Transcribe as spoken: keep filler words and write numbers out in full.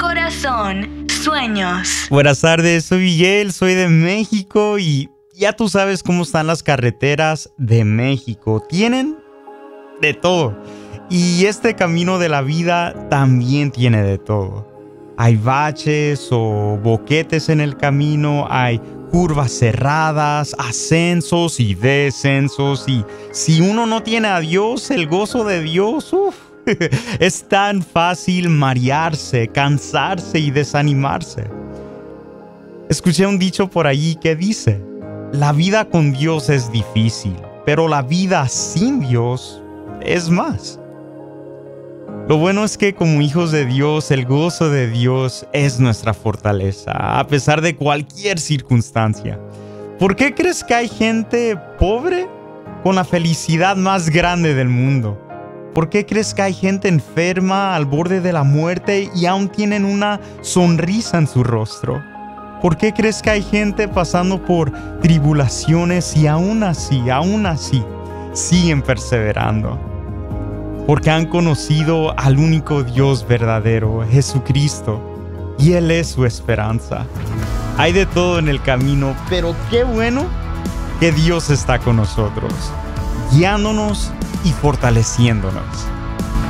corazón, sueños. Buenas tardes, soy Miguel, soy de México y ya tú sabes cómo están las carreteras de México. Tienen de todo. Y este camino de la vida también tiene de todo. Hay baches o boquetes en el camino, hay curvas cerradas, ascensos y descensos. Y si uno no tiene a Dios, el gozo de Dios, uf, es tan fácil marearse, cansarse y desanimarse. Escuché un dicho por ahí que dice: la vida con Dios es difícil, pero la vida sin Dios es más. Lo bueno es que como hijos de Dios, el gozo de Dios es nuestra fortaleza, a pesar de cualquier circunstancia. ¿Por qué crees que hay gente pobre con la felicidad más grande del mundo? ¿Por qué crees que hay gente enferma al borde de la muerte y aún tienen una sonrisa en su rostro? ¿Por qué crees que hay gente pasando por tribulaciones y aún así, aún así, siguen perseverando? Porque han conocido al único Dios verdadero, Jesucristo, y Él es su esperanza. Hay de todo en el camino, pero qué bueno que Dios está con nosotros, guiándonos y fortaleciéndonos.